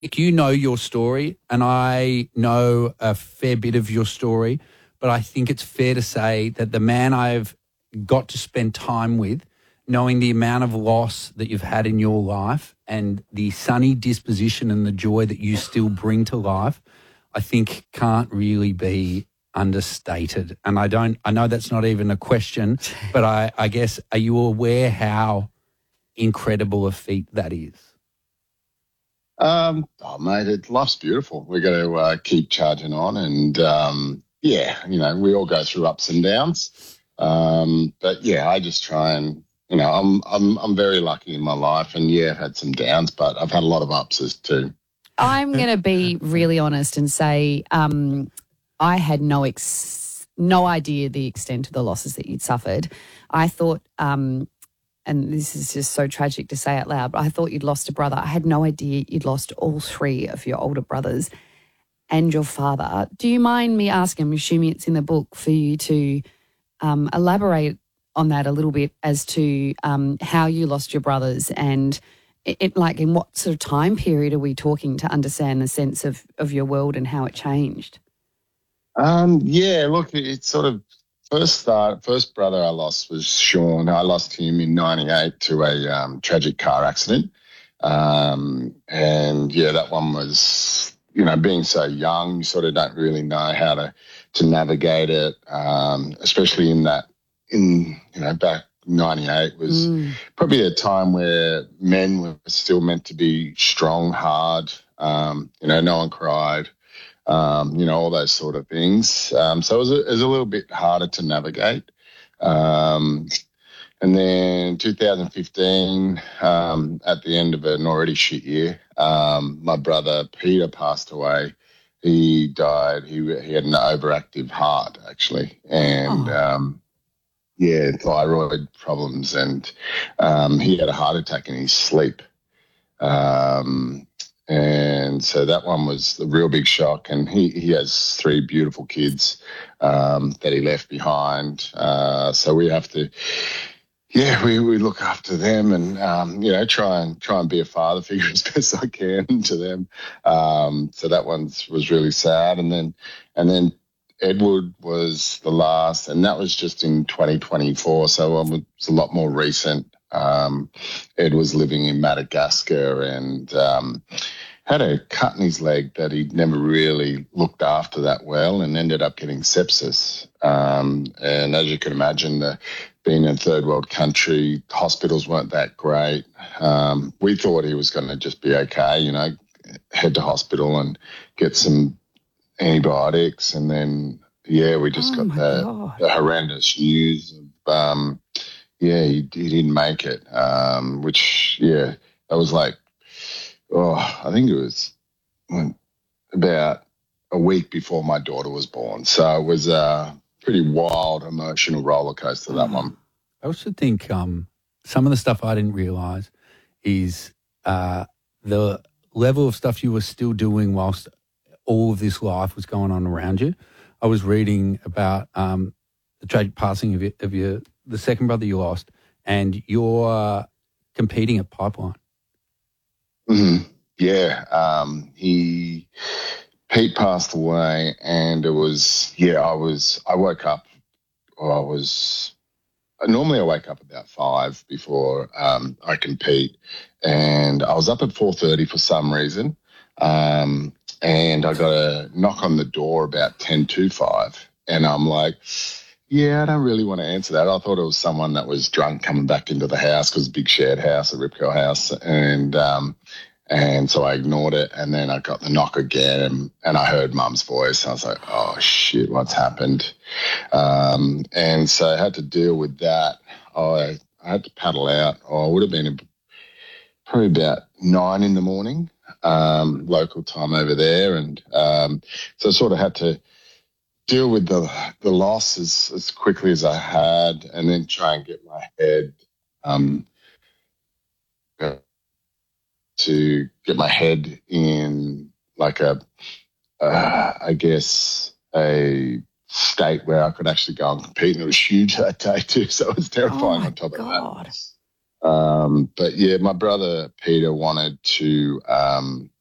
you know your story, and I know a fair bit of your story, but I think it's fair to say that the man I've got to spend time with, knowing the amount of loss that you've had in your life and the sunny disposition and the joy that you still bring to life, I think can't really be understated. And I know that's not even a question, but I guess, are you aware how incredible a feat that is? Mate, life's beautiful. We got to keep charging on, and we all go through ups and downs. But yeah, I just try and I'm very lucky in my life, and I've had some downs, but I've had a lot of ups too. I'm going to be really honest and say I had no idea the extent of the losses that you'd suffered. I thought, and this is just so tragic to say out loud, but I thought you'd lost a brother. I had no idea you'd lost all three of your older brothers and your father. Do you mind me asking, I'm assuming it's in the book, for you to elaborate on that a little bit as to how you lost your brothers and in what sort of time period are we talking to understand the sense of your world and how it changed? Look, it's sort of first brother I lost was Sean. I lost him in 98 to a tragic car accident. That one was, being so young, you sort of don't really know how to navigate it, especially back 98 was probably a time where men were still meant to be strong, hard, no one cried, all those sort of things. So it was a little bit harder to navigate. And then 2015, at the end of an already shit year, my brother Peter passed away. He died. He had an overactive heart, actually, and thyroid problems, and he had a heart attack in his sleep. And so that one was a real big shock. And he has three beautiful kids that he left behind. So we have to, we look after them and, try and be a father figure as best I can to them. So that one was really sad. And then Edward was the last, and that was just in 2024. So it was a lot more recent. Ed was living in Madagascar and had a cut in his leg that he'd never really looked after that well and ended up getting sepsis. And as you can imagine, being in a third world country, hospitals weren't that great. We thought he was going to just be okay, head to hospital and get some antibiotics, and then we just got the horrendous news of he didn't make it, which that was like I think it was about a week before my daughter was born, so it was a pretty wild emotional roller coaster, that one. I also think some of the stuff I didn't realise is the level of stuff you were still doing whilst all of this life was going on around you. I was reading about the tragic passing of the second brother you lost, and you're competing at Pipeline. Mm-hmm. Yeah. Pete passed away, and it was, I woke up, normally I wake up about 5 before I compete, and I was up at 4:30 for some reason. And I got a knock on the door about 10 to 5. And I'm like, I don't really want to answer that. I thought it was someone that was drunk coming back into the house, because it's a big shared house, a Rip Curl house. And so I ignored it. And then I got the knock again, and I heard Mum's voice. I was like, oh, shit, what's happened? And so I had to deal with that. I had to paddle out. It would have been probably about 9 in the morning. Local time over there, and so I sort of had to deal with the loss as quickly as I had, and then try and get my head in like a state where I could actually go and compete, and it was huge that day too, so it was terrifying on top of that. But my brother Peter wanted to